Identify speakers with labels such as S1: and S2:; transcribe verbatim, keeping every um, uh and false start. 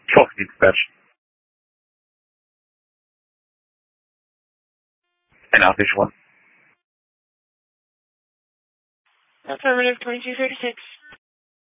S1: Talking dispatch. And outpatient one.
S2: Affirmative, twenty-two thirty-six.